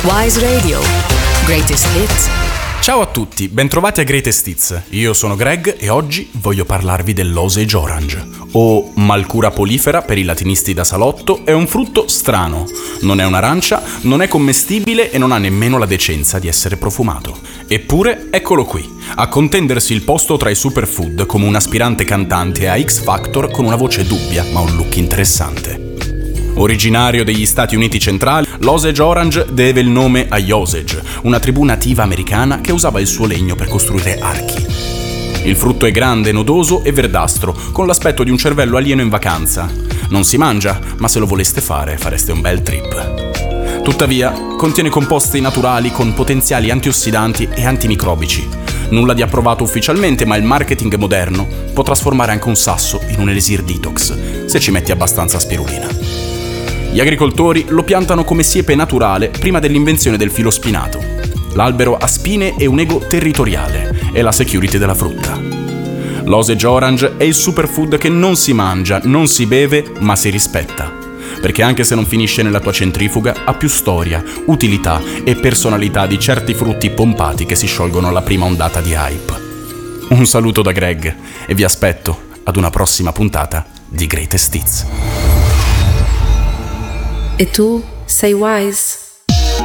Wise Radio. Greatest Hits. Ciao a tutti, bentrovati a Greatest Hits. Io sono Greg e oggi voglio parlarvi dell'Osage Orange, o Malcura polifera per i latinisti da salotto. È un frutto strano, non è un'arancia, non è commestibile e non ha nemmeno la decenza di essere profumato. Eppure, eccolo qui, a contendersi il posto tra i superfood come un aspirante cantante a X Factor con una voce dubbia ma un look interessante. Originario degli Stati Uniti centrali, l'Osage Orange deve il nome agli Osage, una tribù nativa americana che usava il suo legno per costruire archi. Il frutto è grande, nodoso e verdastro, con l'aspetto di un cervello alieno in vacanza. Non si mangia, ma se lo voleste fare, fareste un bel trip. Tuttavia, contiene composti naturali con potenziali antiossidanti e antimicrobici. Nulla di approvato ufficialmente, ma il marketing moderno può trasformare anche un sasso in un elisir detox, se ci metti abbastanza spirulina. Gli agricoltori lo piantano come siepe naturale prima dell'invenzione del filo spinato. L'albero ha spine e un ego territoriale, è la security della frutta. L'Osage Orange è il superfood che non si mangia, non si beve, ma si rispetta. Perché anche se non finisce nella tua centrifuga, ha più storia, utilità e personalità di certi frutti pompati che si sciolgono alla prima ondata di hype. Un saluto da Greg e vi aspetto ad una prossima puntata di Greatest Hits. E tu sei Wise?